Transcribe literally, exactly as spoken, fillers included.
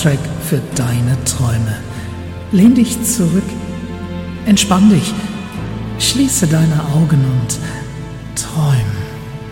Soundtrack für deine Träume. Lehn dich zurück, entspann dich, schließe deine Augen und träum.